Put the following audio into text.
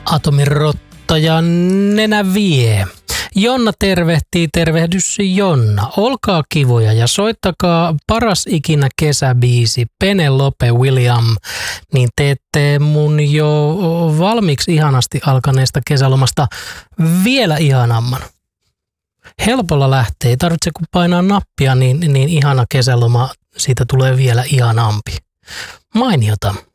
Atomirotta ja nenä vie. Jonna tervehtii, tervehdys Jonna. Olkaa kivoja ja soittakaa paras ikinä kesäbiisi Penelope William, niin teette mun jo valmiiksi ihanasti alkaneesta kesälomasta vielä ihanamman. Helpolla lähtee, ei tarvitse kun painaa nappia, niin ihana kesäloma, siitä tulee vielä ihanampi. Mainiota.